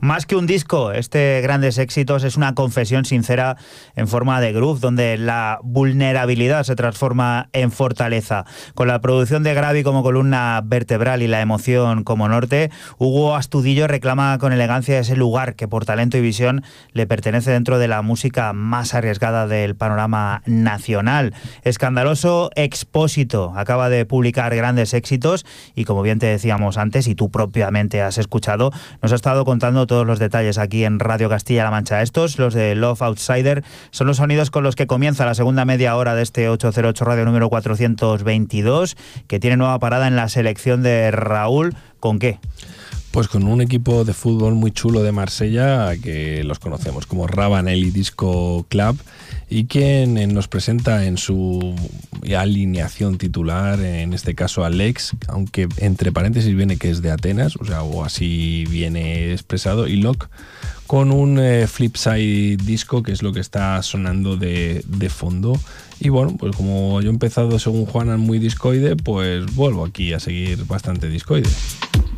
Más que un disco, este Grandes Éxitos es una confesión sincera en forma de groove, donde la vulnerabilidad se transforma en fortaleza. Con la producción de Gravi como columna vertebral y la emoción como norte, Hugo Astudillo reclama con elegancia ese lugar que por talento y visión le pertenece dentro de la música más arriesgada del panorama nacional. Escandaloso Expósito acaba de publicar Grandes Éxitos y, como bien te decíamos antes, y tú propiamente has escuchado, nos ha estado contando todos los detalles aquí en Radio Castilla-La Mancha. Estos, los de Love Outsider, son los sonidos con los que comienza la segunda media hora de este 808 Radio número 422, que tiene nueva parada en la selección de Raúl. ¿Con qué? Pues con un equipo de fútbol muy chulo de Marsella, que los conocemos como Ravanelli Disco Club, y quien nos presenta en su alineación titular, en este caso a Lex, aunque entre paréntesis viene que es de Atenas, o así viene expresado, y Locke, con un Flipside disco, que es lo que está sonando de fondo. Y bueno, pues como yo he empezado según Juanan muy discoide, pues vuelvo aquí a seguir bastante discoide.